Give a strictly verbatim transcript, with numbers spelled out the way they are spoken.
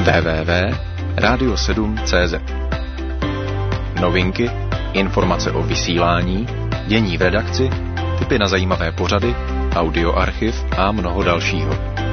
w w w tečka radio sedm tečka c z. Novinky, informace o vysílání, dění v redakci, tipy na zajímavé pořady, audioarchiv a mnoho dalšího.